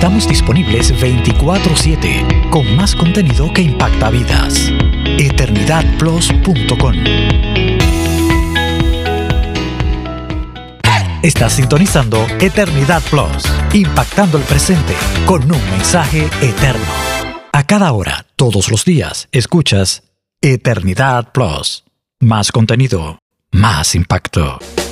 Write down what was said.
Estamos disponibles 24/7 con más contenido que impacta vidas. EternidadPlus.com. Estás sintonizando Eternidad Plus, impactando el presente con un mensaje eterno. A cada hora, todos los días, escuchas Eternidad Plus. Más contenido, más impacto.